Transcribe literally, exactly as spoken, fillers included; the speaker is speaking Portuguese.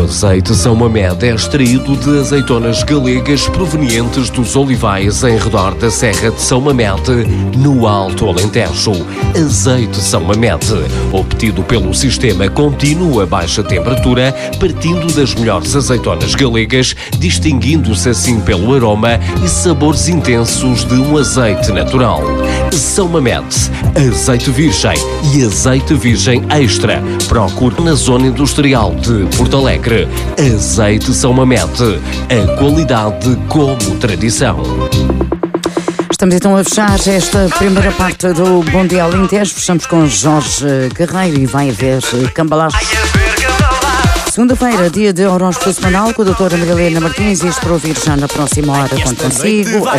O azeite São Mamed é extraído de azeitonas galegas provenientes dos olivais em redor da Serra de São Mamed, no Alto Alentejo. Azeite São Mamed, obtido pelo sistema contínuo a baixa temperatura, partindo das melhores azeitonas galegas, distinguindo-se assim pelo aroma e sabores intensos de um azeite natural. São Mamed, azeite virgem e azeite virgem extra. Procure na zona industrial de Porto Alegre. Azeite São Mamed, a qualidade como tradição. Estamos então a fechar esta primeira parte do Bom Dia Alentejo. Fechamos com Jorge Guerreiro e vai haver cambalacho. Segunda-feira, dia de horóscopo semanal com a doutora Marilena Martins, e isto para ouvir já na próxima hora quando consigo.